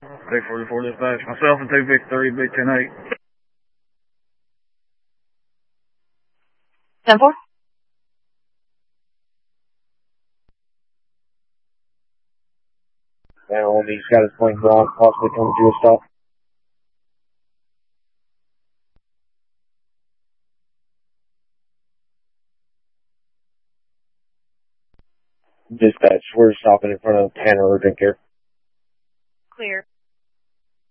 844 dispatch. Myself and 253, big 10-8. 10-4. Now he's got his plane wrong, possibly coming to a stop. Dispatch, we're stopping in front of Tanner Urgent Care. Clear.